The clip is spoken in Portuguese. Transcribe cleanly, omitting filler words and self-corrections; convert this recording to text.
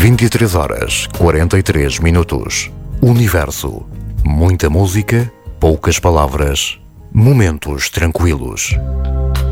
23h43. Universo. Muita música, poucas palavras, momentos tranquilos.